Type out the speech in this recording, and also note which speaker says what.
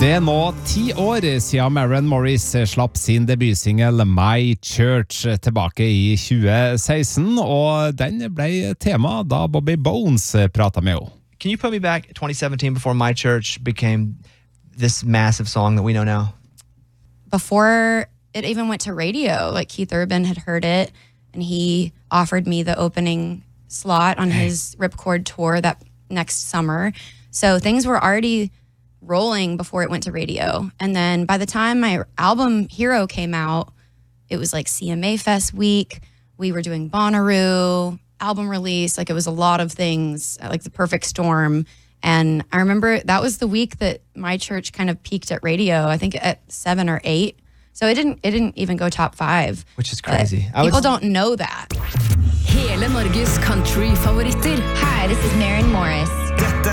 Speaker 1: Det er nå 10 år siden Maren Morris slapp sin debutsingel My Church tilbake i 2016, og den ble tema da Bobby Bones pratet med henne.
Speaker 2: Can you put me back 2017 before My Church became this massive song that we know now?
Speaker 3: Before it even went to radio, like Keith Urban had heard it, and he offered me the opening slot on his Ripcord tour that next summer. So things were already rolling before it went to radio. And then by the time my album Hero came out, it was like CMA Fest week. We were doing Bonnaroo, album release. Like it was a lot of things, like the perfect storm. And I remember that was the week that My Church kind of peaked at radio, I think at 7 or 8. So it didn't even go top 5.
Speaker 2: Which is crazy.
Speaker 3: People don't know that.
Speaker 4: Hele Norges country-favoritter.
Speaker 5: Hi, this is Maren Morris.
Speaker 6: Dette